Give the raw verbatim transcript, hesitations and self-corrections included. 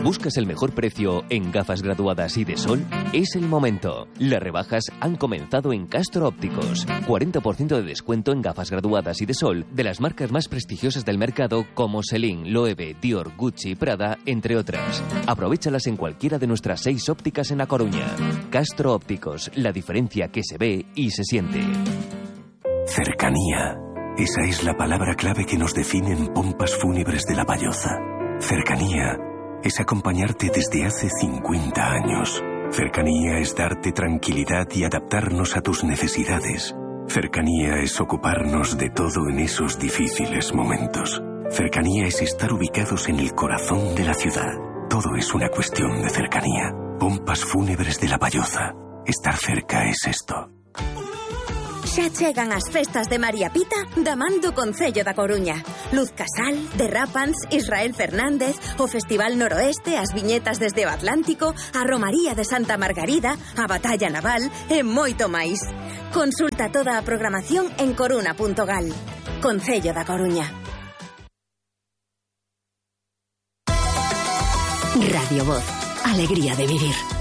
¿Buscas el mejor precio en gafas graduadas y de sol? Es el momento. Las rebajas han comenzado en Castro Ópticos. cuarenta por ciento de descuento en gafas graduadas y de sol de las marcas más prestigiosas del mercado como Celine, Loewe, Dior, Gucci, Prada, entre otras. Aprovéchalas en cualquiera de nuestras seis ópticas en A Coruña. Castro Ópticos, la diferencia que se ve y se siente. Cercanía. Esa es la palabra clave que nos define en Pompas Fúnebres de La Valloza. Cercanía es acompañarte desde hace cincuenta años. Cercanía es darte tranquilidad y adaptarnos a tus necesidades. Cercanía es ocuparnos de todo en esos difíciles momentos. Cercanía es estar ubicados en el corazón de la ciudad. Todo es una cuestión de cercanía. Pompas Fúnebres de La Valloza. Estar cerca es esto. Xa chegan as festas de María Pita da man do Concello da Coruña. Luz Casal, Derrapans, Israel Fernández, o Festival Noroeste, as viñetas desde o Atlántico, a Romaría de Santa Margarida, a Batalla Naval e moito máis. Consulta toda a programación en coruna punto gal. Concello da Coruña. Radio Voz. Alegría de vivir.